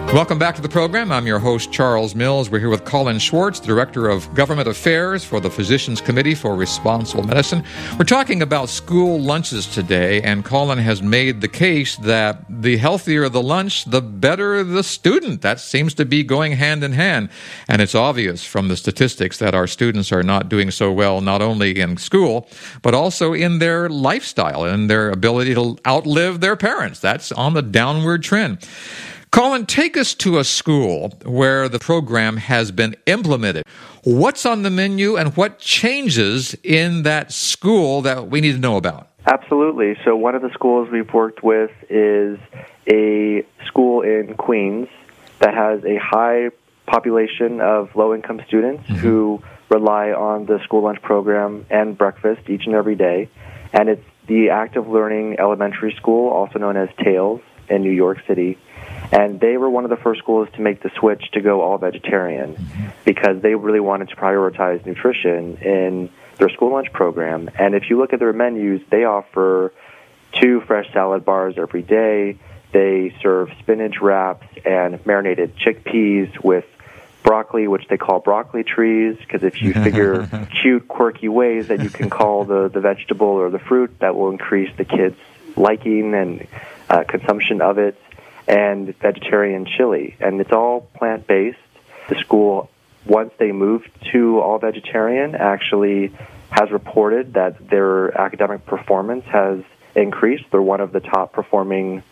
Welcome back to the program. I'm your host, Charles Mills. We're here with Colin Schwartz, Director of Government Affairs for the Physicians Committee for Responsible Medicine. We're talking about school lunches today, and Colin has made the case that the healthier the lunch, the better the student. That seems to be going hand in hand. And it's obvious from the statistics that our students are not doing so well, not only in school, but also in their lifestyle and their ability to outlive their parents. That's on the downward trend. Colin, take us to a school where the program has been implemented. What's on the menu and what changes in that school that we need to know about? Absolutely. So one of the schools we've worked with is a school in Queens that has a high population of low-income students who rely on the school lunch program and breakfast each and every day. And it's the Active Learning Elementary School, also known as TAILS, in New York City. And they were one of the first schools to make the switch to go all vegetarian because they really wanted to prioritize nutrition in their school lunch program. And if you look at their menus, they offer 2 fresh salad bars every day. They serve spinach wraps and marinated chickpeas with broccoli, which they call broccoli trees, because if you figure cute, quirky ways that you can call the vegetable or the fruit, that will increase the kids' liking and consumption of it. And vegetarian chili. And it's all plant-based. The school, once they moved to all vegetarian, actually has reported that their academic performance has increased. They're one of the top performing